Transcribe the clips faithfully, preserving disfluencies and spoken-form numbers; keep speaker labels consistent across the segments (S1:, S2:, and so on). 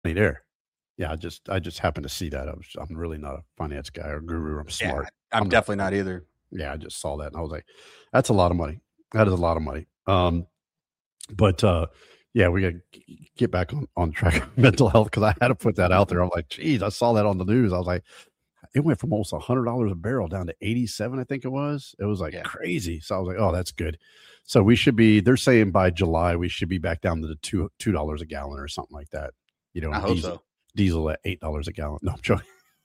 S1: there. Yeah, I just I just happened to see that. I was I'm really not a finance guy or guru. I'm
S2: Yeah,
S1: smart.
S2: I'm
S1: I'm not.
S2: definitely not either.
S1: Yeah, I just saw that and I was like, that's a lot of money. That is a lot of money. Um, but uh, yeah, we got to get back on, on track of mental health because I had to put that out there. I'm like, geez, I saw that on the news. I was like, it went from almost a hundred dollars a barrel down to eighty-seven, I think it was. It was like
S2: Yeah.
S1: crazy. So I was like, oh, that's good. So we should be, they're saying by July, we should be back down to the two, $2 a gallon or something like that. You know,
S2: I
S1: and
S2: hope
S1: diesel,
S2: so.
S1: diesel at eight dollars a gallon. No, I'm joking.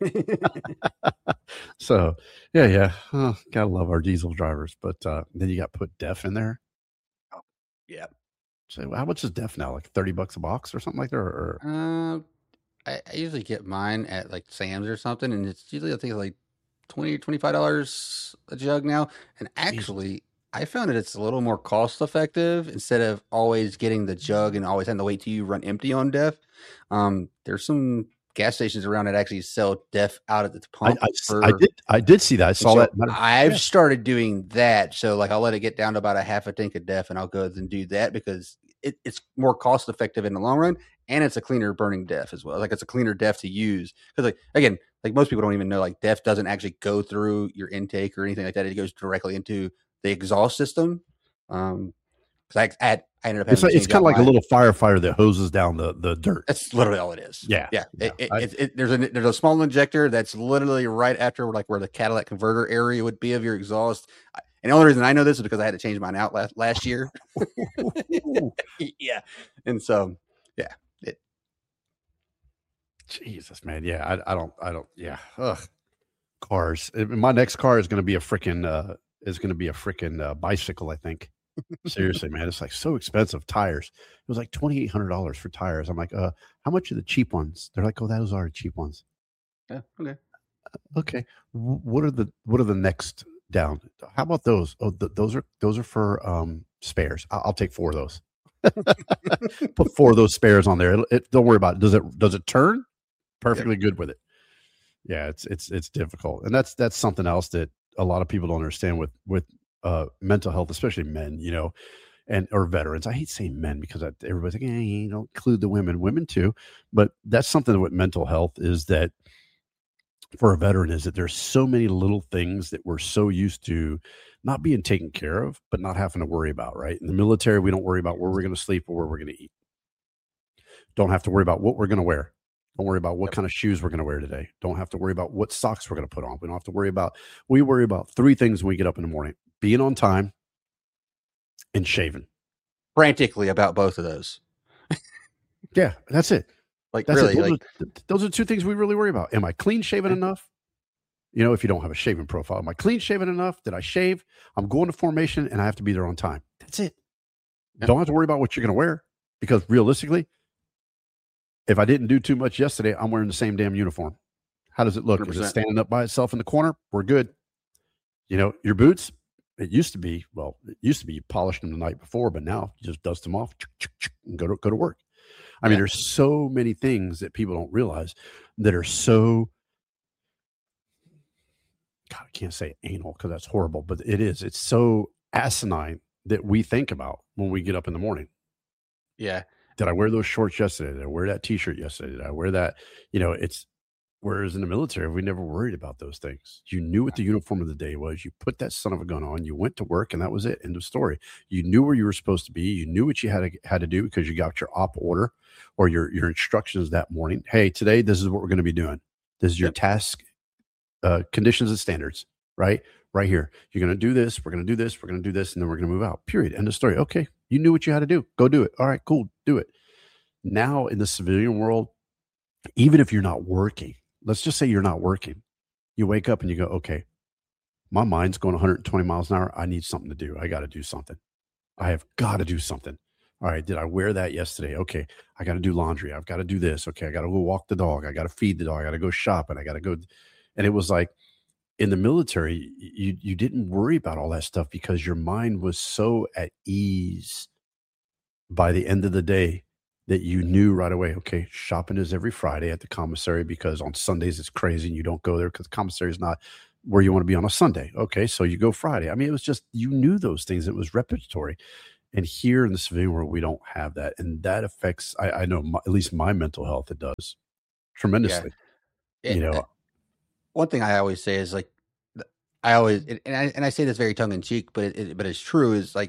S1: So yeah, yeah. Oh, gotta love our diesel drivers. But uh, then you got put D E F in there.
S2: Oh, yeah.
S1: So how much is D E F now? Like thirty bucks a box or something like that? Or, or
S2: Uh, I, I usually get mine at like Sam's or something, and it's usually I think like twenty twenty five dollars a jug now. And
S1: Jesus.
S2: actually, I found that it's a little more cost effective instead of always getting the jug and always having to wait till you run empty on D E F. Um, there's some gas stations around that actually sell D E F out at the
S1: I,
S2: pump
S1: I, I
S2: for.
S1: did I did see that. I
S2: And
S1: saw
S2: so
S1: that. Matter,
S2: I've
S1: yeah.
S2: started doing that. So like I'll let it get down to about a half a tank of D E F and I'll go ahead and do that because it, it's more cost effective in the long run and it's a cleaner burning D E F as well. Like it's a cleaner D E F to use. Because like again, like most people don't even know like D E F doesn't actually go through your intake or anything like that. It goes directly into the exhaust system. Um because I, I, had, I ended up
S1: It's
S2: having to
S1: like, it's
S2: change
S1: kind
S2: out
S1: of like a
S2: my.
S1: little firefighter that hoses down the, the dirt.
S2: That's literally all it is.
S1: Yeah.
S2: Yeah.
S1: Yeah.
S2: It, it,
S1: I,
S2: it, it, there's a there's a small injector that's literally right after like where the catalytic converter area would be of your exhaust. And the only reason I know this is because I had to change mine out last last year. Yeah. And so yeah. It,
S1: Jesus, man. Yeah. I, I don't, I don't, yeah. Ugh. Cars. My next car is going to be a freaking, uh, is going to be a freaking uh, bicycle, I think. Seriously, man. It's like so expensive. Tires. It was like twenty-eight hundred dollars for tires. I'm like, uh, how much are the cheap ones? They're like, oh, those are the cheap ones.
S2: yeah. Okay.
S1: Okay. What are the, what are the next down? How about those? Oh, th- those are, those are for um, spares. I'll, I'll take four of those. Put four of those spares on there. It, it, don't worry about it. Does it, does it turn? Perfectly yep. Good with it. Yeah, it's it's it's difficult, and that's that's something else that a lot of people don't understand with with uh, mental health, especially men, you know, and or veterans. I hate saying men because I, everybody's like, hey, you don't include the women, women too, but that's something with mental health is that for a veteran is that there's so many little things that we're so used to not being taken care of, but not having to worry about. Right in the military, we don't worry about where we're going to sleep or where we're going to eat. Don't have to worry about what we're going to wear. Don't worry about what yep. kind of shoes we're going to wear today. Don't have to worry about what socks we're going to put on. We don't have to worry about, we worry about three things when we get up in the morning: being on time and shaving.
S2: Frantically about both of those.
S1: Yeah, that's it.
S2: Like
S1: that's
S2: really,
S1: it. Those,
S2: like,
S1: are, those are two things we really worry about. Am I clean shaven yeah. enough? You know, if you don't have a shaving profile, am I clean shaven enough? Did I shave? I'm going to formation and I have to be there on time. That's it. Yeah. Don't have to worry about what you're going to wear because realistically, if I didn't do too much yesterday, I'm wearing the same damn uniform. How does it look? one hundred percent. Is it standing up by itself in the corner? We're good. You know, your boots, it used to be, well, it used to be you polished them the night before, but now you just dust them off and go to, go to work. I yeah. mean, there's so many things that people don't realize that are so, God, I can't say anal because that's horrible, but it is. It's so asinine that we think about when we get up in the morning.
S2: Yeah.
S1: Did I wear those shorts yesterday? Did I wear that t-shirt yesterday? Did I wear that? You know, it's, whereas in the military, we never worried about those things. You knew what the uniform of the day was. You put that son of a gun on, you went to work, and that was it. End of story. You knew where you were supposed to be. You knew what you had to, had to do because you got your op order or your, your instructions that morning. Hey, today, this is what we're going to be doing. This is your yep. task, uh, conditions and standards, right? Right here. You're going to do this. We're going to do this. We're going to do this. And then we're going to move out. Period. End of story. Okay. You knew what you had to do. Go do it. All right, cool. Do it. Now in the civilian world, even if you're not working, let's just say you're not working, you wake up and you go, okay, my mind's going one hundred twenty miles an hour. I need something to do. I got to do something. I have got to do something. All right. Did I wear that yesterday? Okay. I got to do laundry. I've got to do this. Okay. I got to go walk the dog. I got to feed the dog. I got to go shopping. I got to go. And it was like in the military, you, you didn't worry about all that stuff because your mind was so at ease by the end of the day that you knew right away, okay, shopping is every Friday at the commissary because on Sundays it's crazy and you don't go there because the commissary is not where you want to be on a Sunday. Okay, so you go Friday. I mean, it was just, you knew those things. It was repetitive. And here in the civilian world, we don't have that, and that affects, I I know my at least my mental health, it does
S2: Yeah.
S1: tremendously, you
S2: It, uh,
S1: know?
S2: one thing I always say is like, th- I always and and I and I say this very tongue in cheek, but it, it but it's true. Is like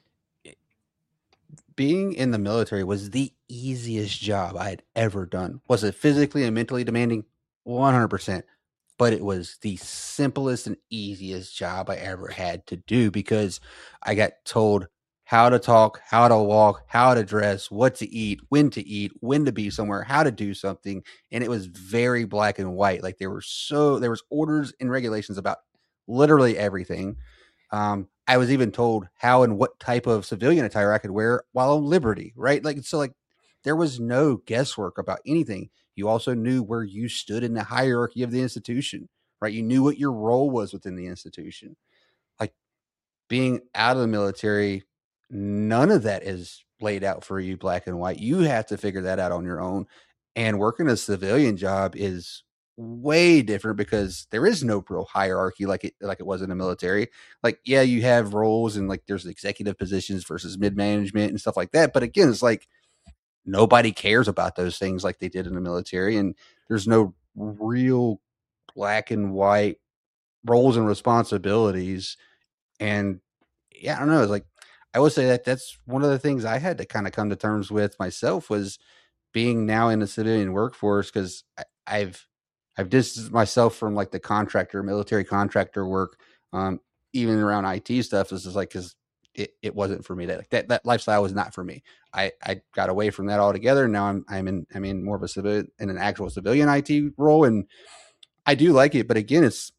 S2: being in the military was the easiest job I had ever done. Was it physically and mentally demanding? one hundred percent. But it was the simplest and easiest job I ever had to do because I got told how to talk, how to walk, how to dress, what to eat, when to eat, when to be somewhere, how to do something, and it was very black and white. Like there were so there was orders and regulations about literally everything. Um, I was even told how and what type of civilian attire I could wear while on liberty, right? Like so like there was no guesswork about anything. You also knew where you stood in the hierarchy of the institution, right? You knew what your role was within the institution. Like being out of the military, none of that is laid out for you black and white. You have to figure that out on your own. And working a civilian job is way different because there is no real hierarchy like it like it was in the military. Like, yeah, you have roles and like there's executive positions versus mid management and stuff like that. But again, it's like nobody cares about those things like they did in the military, and there's no real black and white roles and responsibilities. And yeah, I don't know. It's like I would say that that's one of the things I had to kind of come to terms with myself was being now in the civilian workforce because I've I've distanced myself from like the contractor, military contractor work, um, even around I T stuff. Is just like because it, it wasn't for me. That like, that that lifestyle was not for me. I, I got away from that altogether. Now I'm I'm in I'm in more of a civilian in an actual civilian I T role, and I do like it. But again, it's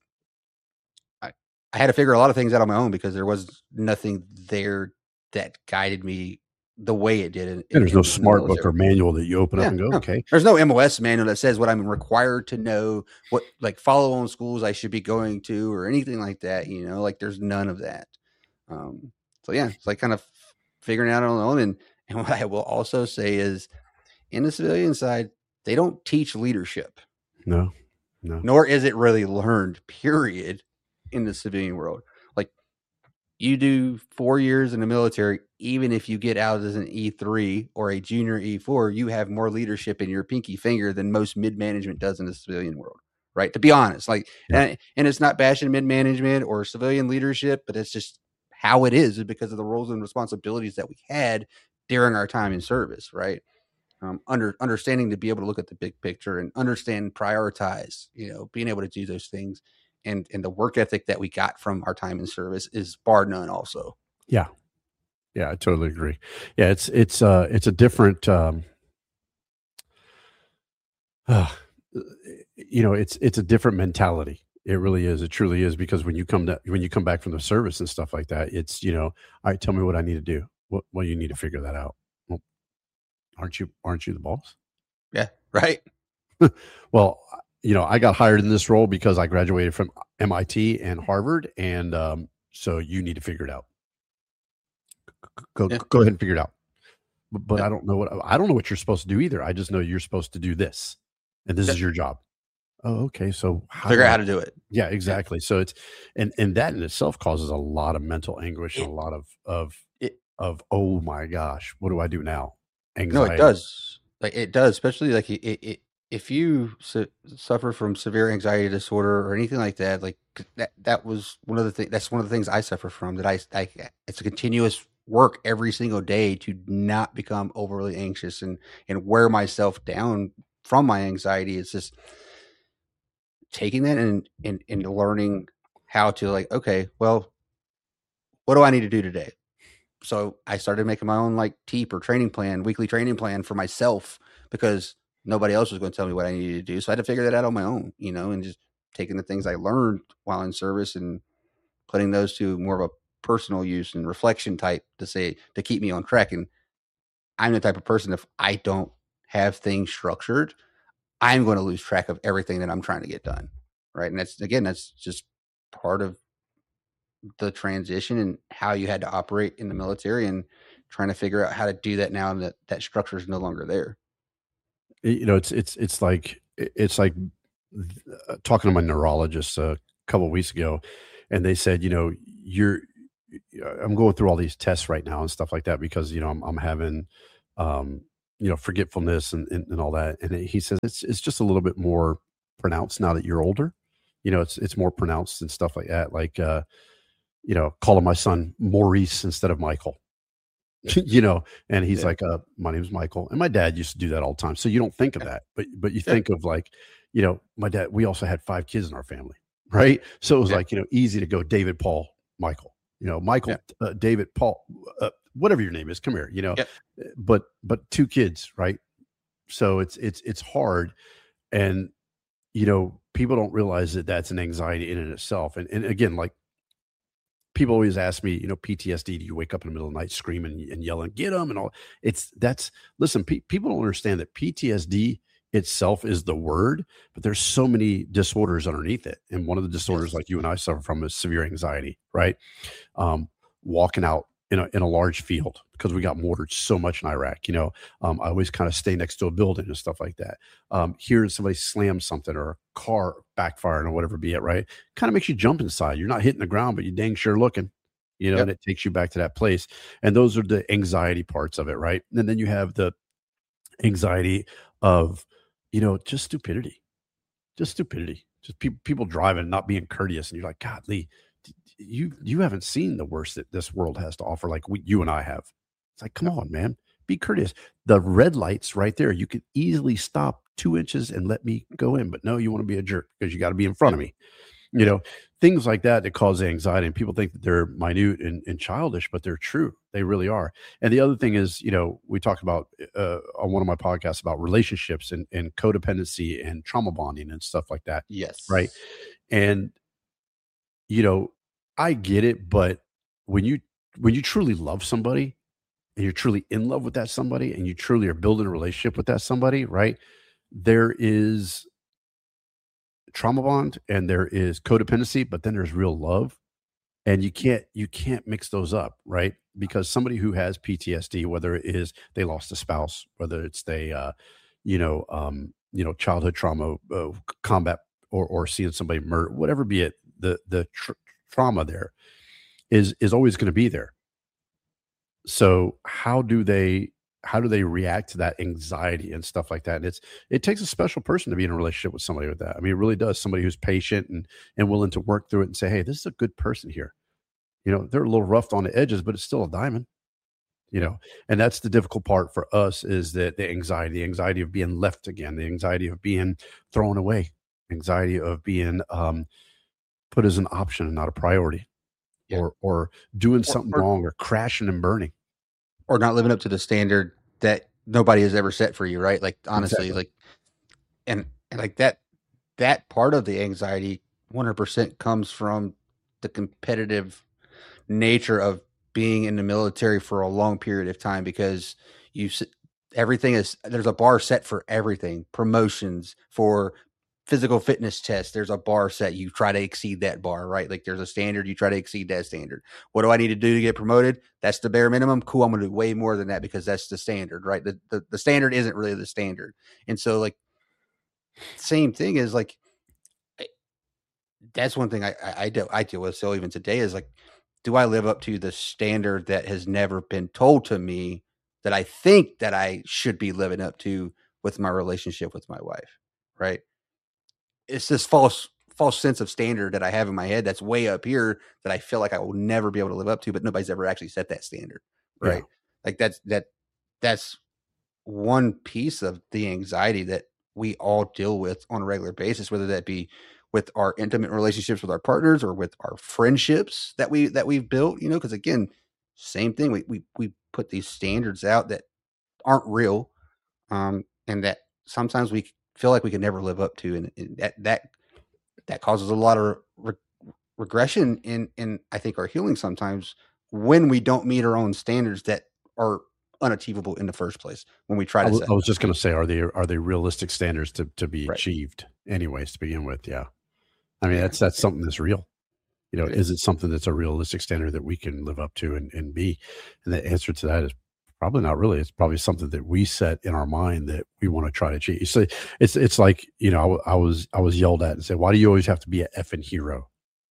S2: I, I had to figure a lot of things out on my own because there was nothing there that guided me the way it did in,
S1: And there's no
S2: in, in the
S1: smart book or
S2: military.
S1: manual that you open up
S2: Yeah,
S1: and go,
S2: no.
S1: "Okay."
S2: There's no M O S manual that says what I'm required to know, what like follow on schools I should be going to, or anything like that. You know, like there's none of that. Um, so yeah, it's like kind of figuring out on my own. And and what I will also say is, in the civilian side, they don't teach leadership,
S1: No, no.
S2: nor is it really learned. Period. In the civilian world, like you do four years in the military, even if you get out as an E three or a junior E four, you have more leadership in your pinky finger than most mid management does in the civilian world, right? To be honest, like,
S1: Yeah.
S2: and, and it's not bashing mid management or civilian leadership, but it's just how it is because of the roles and responsibilities that we had during our time in service, right? Um, under understanding to be able to look at the big picture and understand, prioritize, you know, being able to do those things and and the work ethic that we got from our time in service is bar none also.
S1: Yeah. Yeah, I totally agree. Yeah, it's it's, uh, it's a different, um uh, you know, it's it's a different mentality. It really is. It truly is because when you come to when you come back from the service and stuff like that, it's, you know, "All right, tell me what I need to do." "Well well, you need to figure that out." "Well, aren't you aren't you the boss?"
S2: Yeah, right.
S1: "Well, uh, you know, I got hired in this role because I graduated from M I T and Harvard, and, um, so you need to figure it out. Go
S2: Yeah,
S1: go ahead and figure it out." "But but
S2: yeah,
S1: I don't know what I don't know what you're supposed to do either. I just know you're supposed to do this, and this
S2: yeah.
S1: is your job." "Oh, okay. So how
S2: Figure
S1: do
S2: out
S1: I?"
S2: how to do it.
S1: Yeah,
S2: Yeah.
S1: exactly. So it's and and that in itself causes a lot of mental anguish and a
S2: It
S1: lot of of
S2: it
S1: of, "Oh my gosh, what do I do now?"
S2: no, it
S1: Anxiety.
S2: does. Like it does, especially like it, it, it if you su- suffer from severe anxiety disorder or anything like that, like that that was one of the things that's one of the things I suffer from that I I it's a continuous work every single day to not become overly anxious and and wear myself down from my anxiety. It's just taking that and and and learning how to like, okay, well, what do I need to do today? So I started making my own like TEEP or training plan, weekly training plan for myself because nobody else was going to tell me what I needed to do. So I had to figure that out on my own, you know, and just taking the things I learned while in service and putting those to more of a personal use and reflection type to say to keep me on track. And I'm the type of person if I don't have things structured, I'm going to lose track of everything that I'm trying to get done. Right. And that's again, that's just part of the transition and how you had to operate in the military and trying to figure out how to do that now that that structure is no longer there.
S1: Y you know, it's it's it's like I it's like th uh, talking to my neurologist a couple weeks ago, and they said, you know, "You're I'm going through all these tests right now and stuff like that because, you know, I'm, I'm having, um, you know, forgetfulness and, and, and all that. And he says it's, it's just a little bit more pronounced now that you're older. You know, it's, it's more pronounced and stuff like that. Like, uh, you know, calling my son Maurice instead of Michael, you know, and he's
S2: Yeah.
S1: like, uh, my name's Michael. And my dad used to do that all the time. So you don't think of that, but, but you
S2: Yeah.
S1: think of like, you know, my dad, we also had five kids in our family. Right. So it was
S2: Yeah.
S1: like, you know, easy to go David, Paul, Michael, you know, Michael,
S2: Yeah.
S1: uh, David, Paul, uh, whatever your name is, come here, you know,
S2: Yep.
S1: but, but two kids. Right. So it's, it's, it's hard. And, you know, people don't realize that that's an anxiety in and itself. And, and again, like, people always ask me, you know, P T S D, do you wake up in the middle of the night screaming and yelling, get them and all? It's that's, listen, pe- people don't understand that P T S D itself is the word, but there's so many disorders underneath it. And one of the disorders
S2: Yes.
S1: like you and I suffer from is severe anxiety, right? Um, walking out in a, in a large field because we got mortared so much in Iraq, you know, um, I always kind of stay next to a building and stuff like that. Um, hearing somebody slam something or a car backfiring or whatever be it, right? Kind of makes you jump inside. You're not hitting the ground, but you dang sure looking, you know,
S2: Yep.
S1: and it takes you back to that place. And those are the anxiety parts of it, right? And then you have the anxiety of, you know, just stupidity, just stupidity, just people people driving, not being courteous. And you're like, God, Lee, you you haven't seen the worst that this world has to offer like we, you and I have. It's like, come on, man, be courteous. The red light's right there. You could easily stop two inches and let me go in, but no, you want to be a jerk because you got to be in front of me. You know, things like that that cause anxiety, and people think that they're minute and, and childish, but they're true. They really are. And the other thing is, you know, we talked about uh, on one of my podcasts about relationships and, and codependency and trauma bonding and stuff like that.
S2: Yes.
S1: Right. And, you know, I get it, but when you when you truly love somebody and you're truly in love with that somebody and you truly are building a relationship with that somebody, right? There is trauma bond and there is codependency, but then there's real love. And you can't you can't mix those up, right? Because somebody who has P T S D, whether it is they lost a spouse, whether it's they uh, you know, um, you know, childhood trauma, uh, combat, or or seeing somebody murder, whatever be it, the the tr- trauma there is is always going to be there. So how do they how do they react to that anxiety and stuff like that? And it's it takes a special person to be in a relationship with somebody with that. I mean, it really does. Somebody who's patient and and willing to work through it and say, hey, this is a good person here. You know, they're a little roughed on the edges, but it's still a diamond. You know, and that's the difficult part for us is that the anxiety, the anxiety of being left again, the anxiety of being thrown away, anxiety of being um, put as an option and not a priority,
S2: Yeah.
S1: or or doing
S2: Or,
S1: something
S2: or
S1: wrong or crashing and burning.
S2: or not living up to the standard that nobody has ever set for you, right? Like honestly,
S1: Exactly.
S2: like and, and like that that part of the anxiety one hundred percent comes from the competitive nature of being in the military for a long period of time because you s- everything is there's a bar set for everything, promotions, for physical fitness tests, there's a bar set, you try to exceed that bar, right? Like there's a standard, you try to exceed that standard. What do I need to do to get promoted? That's the bare minimum. Cool, I'm going to do way more than that because that's the standard, right? The, the the standard isn't really the standard. And so like same thing is like I- that's one thing I I, I do I deal with still even today is like, do I live up to the standard that has never been told to me that I think that I should be living up to with my relationship with my wife, right? It's this false false sense of standard that I have in my head that's way up here that I feel like I will never be able to live up to, but nobody's ever actually set that standard,
S1: Yeah.
S2: right? Like that's that that's one piece of the anxiety that we all deal with on a regular basis, whether that be with our intimate relationships with our partners or with our friendships that we that we've built, you know, because again, same thing. We we we put these standards out that aren't real, um, and that sometimes we feel like we can never live up to, and, and that that that causes a lot of re- regression in in I think our healing sometimes when we don't meet our own standards that are unachievable in the first place when we try
S1: I
S2: to
S1: was
S2: set
S1: I was
S2: them.
S1: just going to say, are they are they realistic standards to to be
S2: Right.
S1: achieved, anyways, to begin with? Yeah. I mean,
S2: Yeah.
S1: that's that's something that's real. You know,
S2: It
S1: is
S2: is.
S1: it something that's a realistic standard that we can live up to and, and be? And the answer to that is probably not really. It's probably something that we set in our mind that we want to try to achieve. So it's it's like, you know, I, w- I was I was yelled at and said, why do you always have to be an effing hero?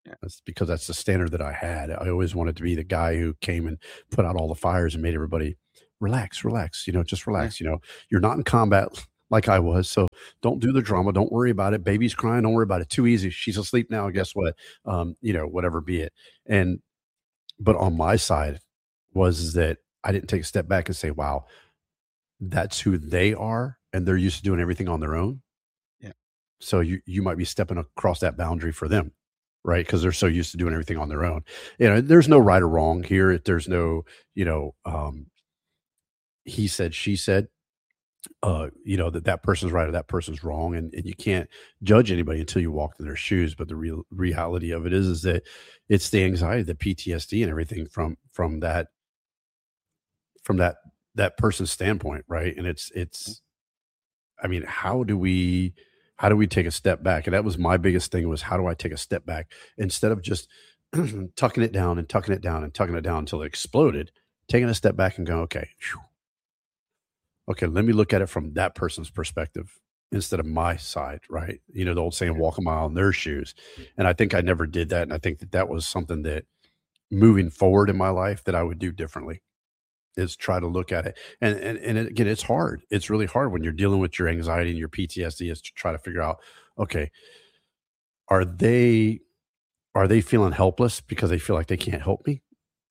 S1: That's because that's the standard that I had. I always wanted to be the guy who came and put out all the fires and made everybody relax, relax, you know, just
S2: Yeah.
S1: relax. You know, you're not in combat like I was. So don't do the drama. Don't worry about it. Baby's crying. Don't worry about it. Too easy. She's asleep now.
S2: Yep.
S1: Guess what? Um, you know, whatever be it. And, but on my side was that I didn't take a step back and say, wow, that's who they are. And they're used to doing everything on their own.
S2: Yeah.
S1: So you, you might be stepping across that boundary for them. Right. Because they're so used to doing everything on their own. You know, there's no right or wrong here. There's no, you know, um, he said, she said, uh, you know, that that person's right or that person's wrong. And, and you can't judge anybody until you walk in their shoes. But the real reality of it is, is that it's the anxiety, the P T S D and everything from, from that, from that, that person's standpoint. Right. And it's, it's, I mean, how do we, how do we take a step back? And that was my biggest thing was how do I take a step back instead of just tucking it down and tucking it down and tucking it down until it exploded, taking a step back and go, okay, whew, okay, let me look at it from that person's perspective instead of my side, right? You know, the old saying, walk a mile in their shoes. And I think I never did that. And I think that that was something that moving forward in my life that I would do differently is try to look at it. And, and, and again, it's hard. It's really hard when you're dealing with your anxiety and your P T S D is to try to figure out, okay, are they, are they feeling helpless because they feel like they can't help me?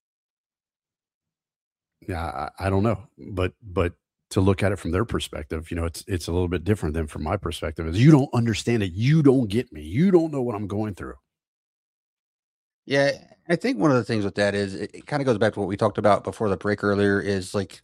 S1: Yeah, I, I don't know, but, but to look at it from their perspective, you know, it's, it's a little bit different than from my perspective is you don't understand it. You don't get me. You don't know what I'm going through.
S2: Yeah, I think one of the things with that is it, it kind of goes back to what we talked about before the break earlier is like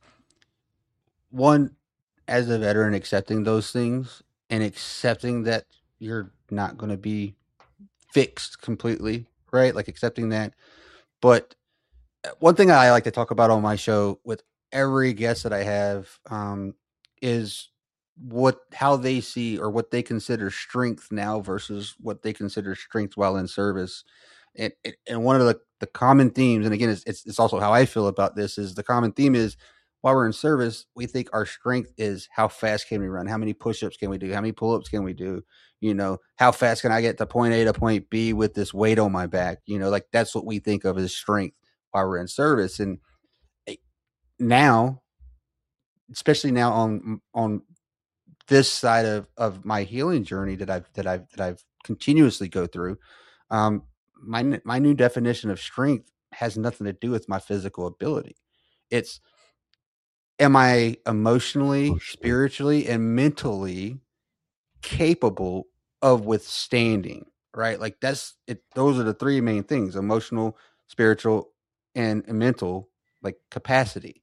S2: one, as a veteran, accepting those things and accepting that you're not going to be fixed completely, right? Like accepting that. But one thing I like to talk about on my show with every guest that I have um, is what how they see or what they consider strength now versus what they consider strength while in service. And and one of the, the common themes, and again, it's, it's it's also how I feel about this, is the common theme is while we're in service, we think our strength is how fast can we run, how many push-ups can we do, how many pull-ups can we do, you know, how fast can I get to point A to point B with this weight on my back, you know, like that's what we think of as strength while we're in service. And now, especially now on on this side of of my healing journey that I've that I've that I've continuously go through, um, my my new definition of strength has nothing to do with my physical ability. It's am I emotionally,
S1: Emotionally.
S2: spiritually, and mentally capable of withstanding, right? Like that's it. Those are the three main things: emotional, spiritual, and mental, like capacity.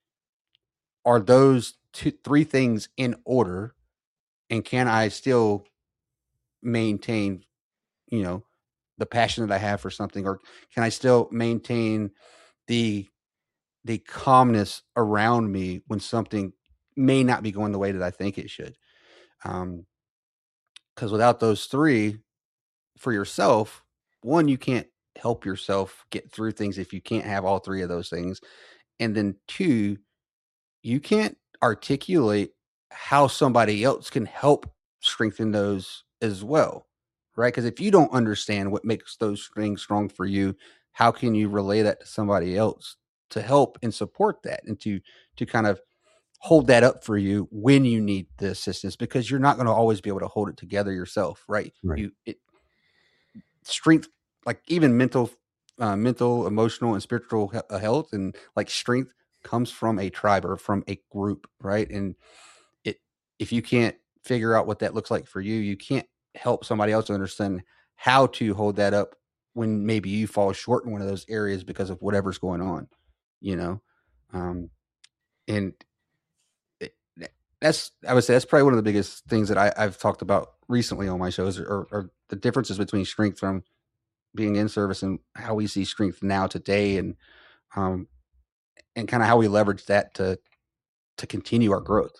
S2: Are those two, three things in order? And can I still maintain, you know, the passion that I have for something, or can I still maintain the the calmness around me when something may not be going the way that I think it should? Um, because without those three for yourself, one, you can't help yourself get through things if you can't have all three of those things. And then two, you can't articulate how somebody else can help strengthen those as well, right? Because if you don't understand what makes those things strong for you, how can you relay that to somebody else to help and support that and to to kind of hold that up for you when you need the assistance? Because you're not going to always be able to hold it together yourself, right?
S1: Right.
S2: You it strength, like even mental, uh, mental, emotional, and spiritual he- uh, health, and like strength comes from a tribe or from a group, right? And it, if you can't figure out what that looks like for you, you can't help somebody else understand how to hold that up when maybe you fall short in one of those areas because of whatever's going on, you know. Um, and it, that's, I would say that's probably one of the biggest things that I, I've talked about recently on my shows, are, are the differences between strength from being in service and how we see strength now today, and um and kind of how we leverage that to to continue our growth.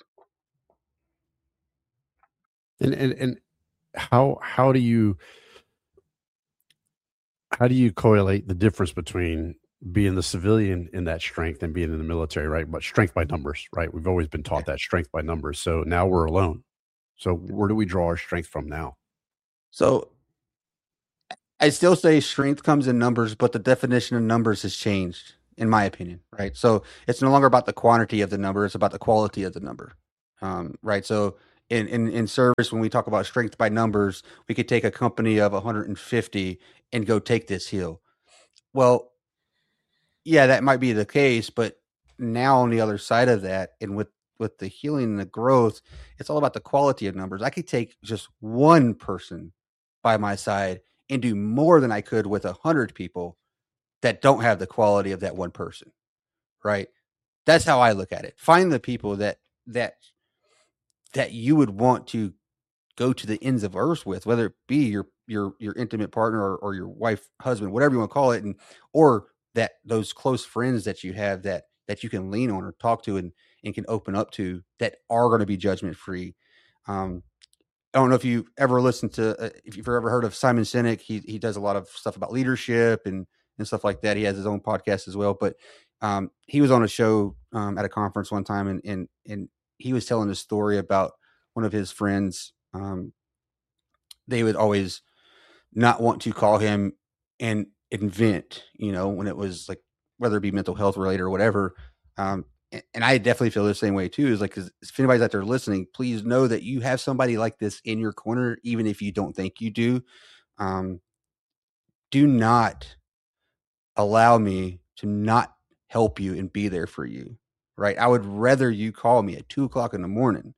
S1: And, and, and how, how do you, how do you correlate the difference between being the civilian in that strength and being in the military, right? But strength by numbers, right? We've always been
S2: Yeah.
S1: taught that strength by numbers. So now we're alone. So where do we draw our strength from now?
S2: So I still say strength comes in numbers, but the definition of numbers has changed, in my opinion, right? So it's no longer about the quantity of the number; it's about the quality of the number, um, right? So in, in in service, when we talk about strength by numbers, we could take a company of one hundred fifty and go take this hill. Well, yeah, that might be the case, but now on the other side of that, and with with the healing and the growth, it's all about the quality of numbers. I could take just one person by my side and do more than I could with a hundred people that don't have the quality of that one person, right? That's how I look at it. Find the people that that that you would want to go to the ends of earth with, whether it be your your your intimate partner or, or your wife, husband, whatever you want to call it, and or that those close friends that you have that that you can lean on or talk to and and can open up to that are going to be judgment free. Um, I don't know if you ever listened to uh, if you've ever heard of Simon Sinek. He he does a lot of stuff about leadership and and stuff like that. He has his own podcast as well. But um, he was on a show um, at a conference one time, and and and he was telling a story about one of his friends. Um, they would always not want to call him and invent, you know, when it was like whether it be mental health related or whatever. Um, and, and I definitely feel the same way too. Is like, cause if anybody's out there listening, please know that you have somebody like this in your corner, even if you don't think you do. Um, do not allow me to not help you and be there for you. Right. I would rather you call me at two o'clock in the morning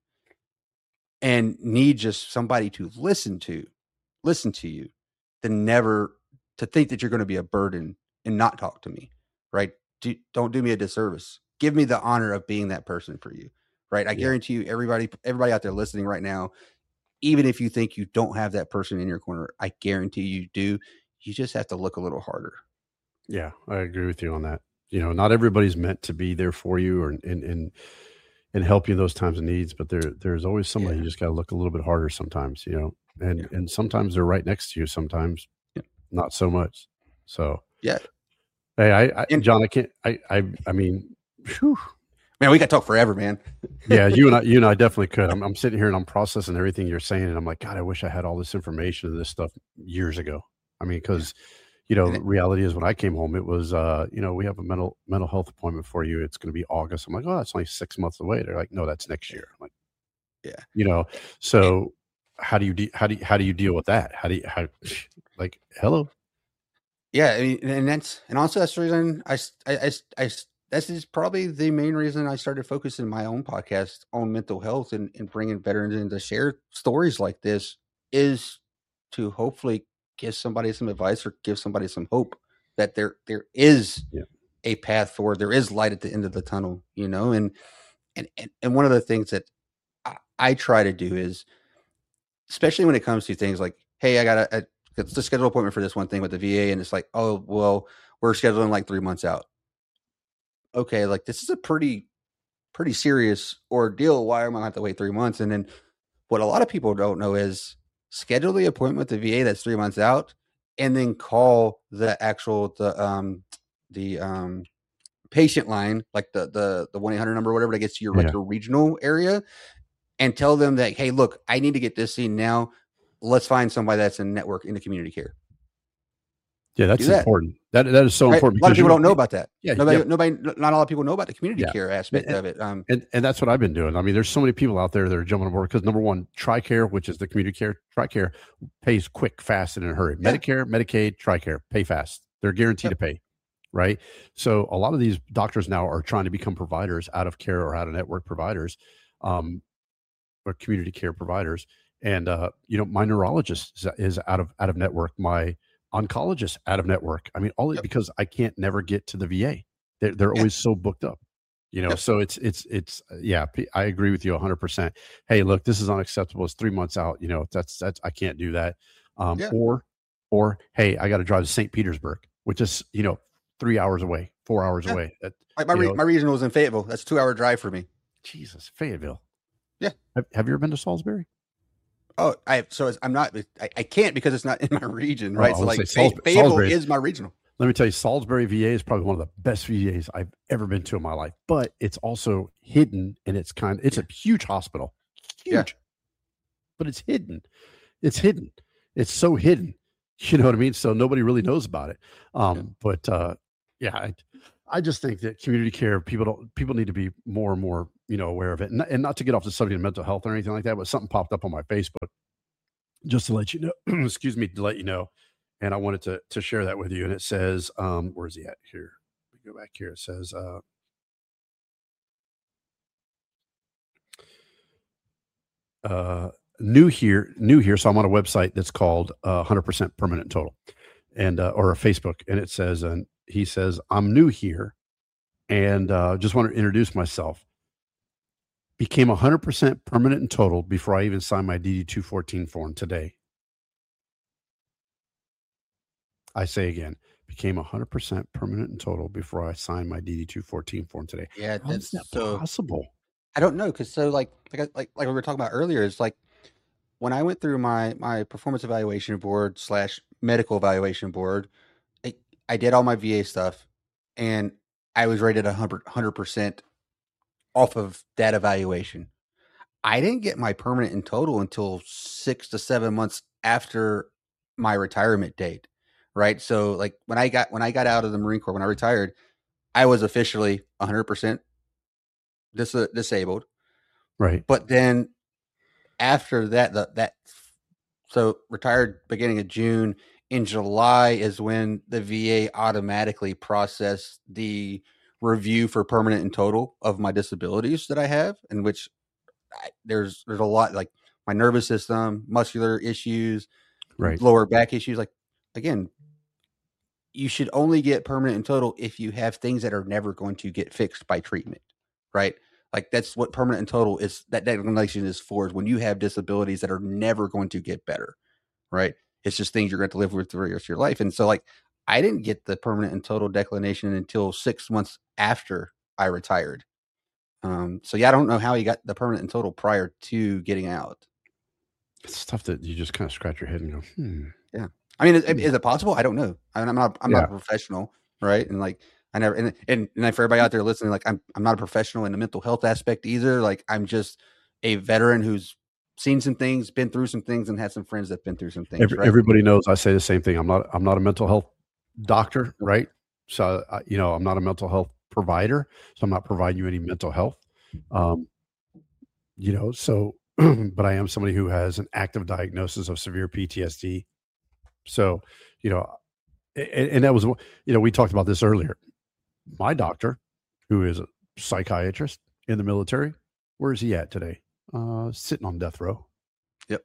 S2: and need just somebody to listen to, listen to you than never to think that you're going to be a burden and not talk to me. Right. Do, don't do me a disservice. Give me the honor of being that person for you. Right. I
S1: Yeah.
S2: guarantee you, everybody, everybody out there listening right now, even if you think you don't have that person in your corner, I guarantee you do. You just have to look a little harder.
S1: Yeah, I agree with you on that. You know, not everybody's meant to be there for you or and and and help you in those times of needs, but there there's always somebody
S2: Yeah.
S1: you just got to look a little bit harder sometimes, you know. And
S2: Yeah.
S1: and sometimes they're right next to you, sometimes
S2: Yeah.
S1: not so much. So
S2: Yeah.
S1: hey, I, I
S2: And-
S1: John, I can't I I I mean, whew.
S2: Man, we got to talk forever, man.
S1: Yeah, you and I, you and I definitely could. I'm, I'm sitting here and I'm processing everything you're saying, and I'm like, God, I wish I had all this information and this stuff years ago. I mean, because you know,
S2: And it-
S1: reality is when I came home, it was, uh, you know, we have a mental mental health appointment for you. It's going to be August. I'm like, oh, that's only six months away. They're like, no, that's next year. I'm like,
S2: Yeah.
S1: you know, so how do you de- how do you, how do you deal with that? How do you how like hello?
S2: Yeah, I mean, and that's and also that's the reason I s- I I s- I s- this is probably the main reason I started focusing my own podcast on mental health and, and bringing veterans in to share stories like this is to hopefully give somebody some advice or give somebody some hope that there there is
S1: Yeah.
S2: a path forward. There is light at the end of the tunnel, you know. And and and, and one of the things that I, I try to do is, especially when it comes to things like, hey, I got a, a it's the schedule appointment for this one thing with the V A, and it's like, oh, well, we're scheduling like three months out. Okay, like this is a pretty, pretty serious ordeal. Why am I gonna have to wait three months? And then what a lot of people don't know is schedule the appointment with the V A that's three months out, and then call the actual the um the um patient line, like the the the one eight hundred number or whatever that gets to your
S1: Yeah.
S2: like your regional area, and tell them that, hey, look, I need to get this seen now. Let's find somebody that's in network into community care.
S1: Yeah, that's
S2: Do that.
S1: important. That that is so
S2: Right?
S1: important
S2: A lot of
S1: because you
S2: people
S1: know-
S2: don't know about that.
S1: Yeah,
S2: Nobody,
S1: yeah.
S2: nobody, not a lot of people know about the community
S1: Yeah.
S2: care aspect
S1: And-
S2: of it. Um,
S1: And and that's what I've been doing. I mean, there's so many people out there that are jumping on board because number one, TRICARE, which is the community care, TRICARE pays quick, fast, and in a hurry.
S2: Yeah.
S1: Medicare, Medicaid, TRICARE pay fast. They're guaranteed
S2: Yep.
S1: to pay, right? So a lot of these doctors now are trying to become providers, out of care or out of network providers, um, or community care providers. And uh, you know, my neurologist is, is out of out of network. My oncologist out of network. I mean, all
S2: Yep.
S1: because I can't never get to the V A. They're they're
S2: Yeah.
S1: always so booked up. You know,
S2: Yep.
S1: so it's it's it's uh, yeah. P- I agree with you one hundred percent. Hey, look, this is unacceptable. It's three months out. You know, that's that's I can't do that. Um,
S2: Yeah.
S1: Or or hey, I got to drive to Saint Petersburg, which is you know three hours away, four hours
S2: Yeah.
S1: away. That,
S2: like my
S1: you
S2: re-
S1: know,
S2: my regional is in Fayetteville. That's a two hour drive for me.
S1: Jesus, Fayetteville.
S2: Yeah.
S1: Have, have you ever been to Salisbury?
S2: Oh, I so it's, I'm not. I, I can't because it's not in my region,
S1: Oh,
S2: right?
S1: I
S2: so
S1: would
S2: like
S1: say
S2: Fay-
S1: Salis-
S2: Fayetteville
S1: Salisbury.
S2: is my regional.
S1: Let me tell you, Salisbury V A is probably one of the best V As I've ever been to in my life, but it's also hidden and it's kind it's a huge hospital. Huge.
S2: Yeah.
S1: But it's hidden. It's hidden. It's so hidden. You know what I mean? So nobody really knows about it. Um,
S2: Yeah.
S1: but uh, yeah, I, I just think that community care people don't people need to be more and more, you know, aware of it. And, and not to get off the subject of mental health or anything like that, but something popped up on my Facebook just to let you know. Excuse me, to let you know. And I wanted to to share that with you. And it says, um, where's he at here? Let me go back here. It says, uh, uh, new here, new here. So I'm on a website that's called uh, one hundred percent Permanent Total, and uh, or a Facebook, and it says, and he says, I'm new here, and uh, just want to introduce myself. Became one hundred percent permanent and total before I even signed my D D two fourteen form today. I say again, became one hundred percent permanent and total before I signed my D D two fourteen form today.
S2: Yeah,
S1: How is
S2: that's
S1: that
S2: so.
S1: possible?
S2: I don't know because so like like I- like like we were talking about earlier, it's like when I went through my my performance evaluation board slash medical evaluation board, I, I did all my V A stuff, and I was rated a hundred percent off of that evaluation. I didn't get my permanent and total until six to seven months after my retirement date, right? So like when I got when I got out of the Marine Corps, when I retired, I was officially one hundred percent dis- disabled.
S1: Right.
S2: But then after that, the, that so retired beginning of June. In July is when the V A automatically processed the review for permanent and total of my disabilities that I have, in which I, there's there's a lot like my nervous system, muscular issues,
S1: Right.
S2: lower back issues. Like again, you should only get permanent and total if you have things that are never going to get fixed by treatment, right? Like that's what permanent and total is. That declination is for is when you have disabilities that are never going to get better, right? It's just things you're going to live with for the rest of your life. And so, like, I didn't get the permanent and total declination until six months after I retired. Um, so yeah, I don't know how he got the permanent and total prior to getting out.
S1: It's stuff that you just kind of scratch your head and go, hmm.
S2: Yeah. I mean, is,
S1: Hmm.
S2: is it possible? I don't know. I mean, I'm not, I'm
S1: Yeah.
S2: not a professional, right? And like, I never, and, and, and for everybody out there listening, like, I'm, I'm not a professional in the mental health aspect either. Like, I'm just a veteran who's seen some things, been through some things, and had some friends that've been through some things,
S1: Every,
S2: right?
S1: everybody knows I say the same thing. I'm not, I'm not a mental health doctor, right? So, I, you know, I'm not a mental health provider, so I'm not providing you any mental health. Um, you know, so, but I am somebody who has an active diagnosis of severe P T S D. So, you know, and, and that was, you know, we talked about this earlier. My doctor, who is a psychiatrist in the military, where is he at today? Uh, sitting on death row.
S2: Yep.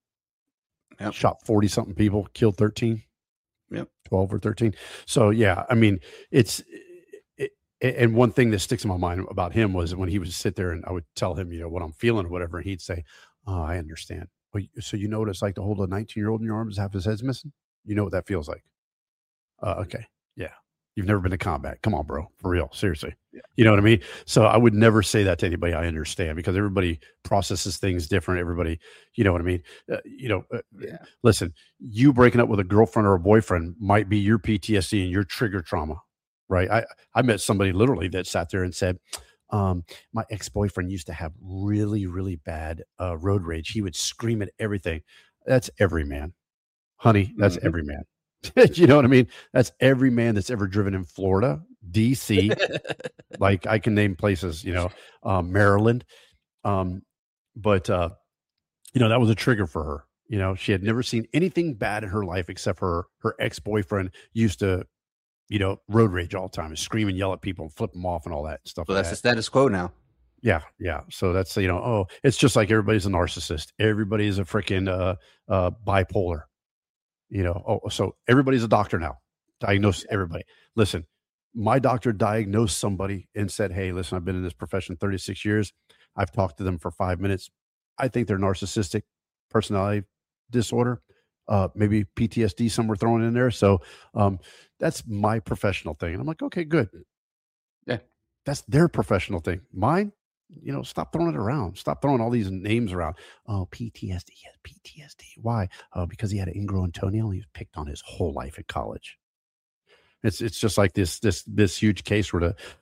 S2: Yep.
S1: Shot forty something people, killed thirteen.
S2: Yep.
S1: twelve or thirteen. So yeah, I mean, it's, it, and one thing that sticks in my mind about him was when he would sit there and I would tell him, you know, what I'm feeling or whatever. And he'd say, oh, I understand. Well, so you know what it's like to hold a nineteen year old in your arms, half his head's missing. You know what that feels like. Uh, okay. Yeah. You've never been to combat. Come on, bro. For real. Seriously.
S2: Yeah.
S1: You know what I mean? So I would never say that to anybody. I understand because everybody processes things different. Everybody, you know what I mean? Uh, you know, uh,
S2: Yeah.
S1: Listen, you breaking up with a girlfriend or a boyfriend might be your P T S D and your trigger trauma, right? I, I met somebody literally that sat there and said, um, my ex-boyfriend used to have really, really bad uh, road rage. He would scream at everything. That's every man. Honey, that's
S2: Mhm.
S1: every man. You know what I mean? That's every man that's ever driven in Florida, D C, like I can name places, you know, um, Maryland. Um, but, uh, you know, that was a trigger for her. You know, she had never seen anything bad in her life except for her ex-boyfriend used to, you know, road rage all the time and scream and yell at people and flip them off and all that stuff.
S2: So
S1: like
S2: that's
S1: that.
S2: the status quo now.
S1: Yeah, yeah. So that's, you know, oh, it's just like everybody's a narcissist. Everybody's a freaking uh, uh, bipolar. You know, oh, so everybody's a doctor now. Diagnose everybody. Listen, my doctor diagnosed somebody and said, hey, listen, I've been in this profession thirty-six years. I've talked to them for five minutes. I think they're narcissistic personality disorder, uh, maybe P T S D somewhere thrown in there. So um, that's my professional thing. And I'm like, okay, good.
S2: Yeah.
S1: That's their professional thing. Mine, you know, stop throwing it around. Stop throwing all these names around. Oh, P T S D. Yes, P T S D. Why? Oh, because he had an ingrown toenail. He was picked on his whole life at college. It's it's just like this this this huge case where the